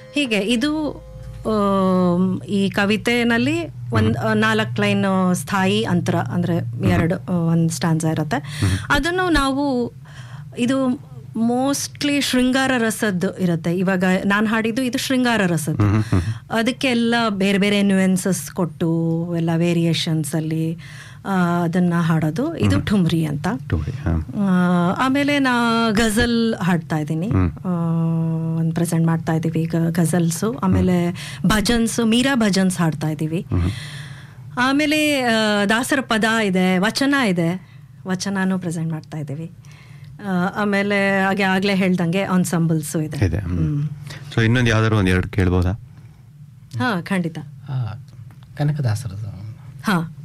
ಹೀಗೆ ಇದು ಈ ಕವಿತೆನಲ್ಲಿ ಒಂದು 4 ಲೈನ್ ಸ್ಥಾಯಿ ಅಂತರ, ಅಂದರೆ 2 ಒಂದು ಸ್ಟಾನ್ಸ ಇರುತ್ತೆ. ಅದನ್ನು ನಾವು ಇದು ಮೋಸ್ಟ್ಲಿ ಶೃಂಗಾರ ರಸದ್ದು ಇರುತ್ತೆ. ಇವಾಗ ನಾನು ಹಾಡಿದ್ದು ಇದು ಶೃಂಗಾರ ರಸದ್ದು. ಅದಕ್ಕೆಲ್ಲ ಬೇರೆ ಬೇರೆ ನ್ಯೂಯೆನ್ಸಸ್ ಕೊಟ್ಟು ಎಲ್ಲ ವೇರಿಯೇಷನ್ಸ್ ಅಲ್ಲಿ ಅದನ್ನ ಹಾಡೋದು. ಇದು ಠುಮ್ರಿ ಅಂತ. ಆಮೇಲೆ ನಾ ಗಜಲ್ ಹಾಡ್ತಾ ಇದ್ದೀನಿ, ಒಂದು ಪ್ರೆಸೆಂಟ್ ಮಾಡ್ತಾ ಇದ್ದೀವಿ ಈಗ ಗಜಲ್ಸು. ಆಮೇಲೆ ಭಜನ್ಸ್, ಮೀರಾ ಭಜನ್ಸ್ ಹಾಡ್ತಾ ಇದ್ದೀವಿ. ಆಮೇಲೆ ದಾಸರ ಪದ ಇದೆ, ವಚನ ಇದೆ, ವಚನನೂ ಪ್ರೆಸೆಂಟ್ ಮಾಡ್ತಾ ಇದ್ದೀವಿ. ಆಮೇಲೆ ಹಾಗೆ ಆಗ್ಲೇ ಹೇಳ್ದಂಗೆ ಆನ್ಸಂಬಲ್ಸು ಇದೆ. ಸೊ ಇನ್ನೊಂದು ಯಾವ್ದಾದ್ರು 1-2 ಕೇಳ್ಬೋದಾ? ಖಂಡಿತ. ಕನಕದಾಸರದು.